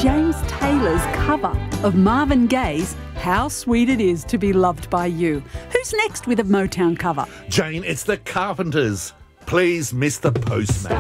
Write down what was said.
James Taylor's cover of Marvin Gaye's How Sweet It Is to Be Loved by You. Who's next with a Motown cover? Jane, it's the Carpenters. Please, Mr. Postman.